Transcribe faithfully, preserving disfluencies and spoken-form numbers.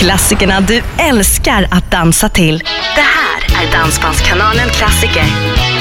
Klassikerna du älskar att dansa till. Det här är Dansbandskanalen Klassiker.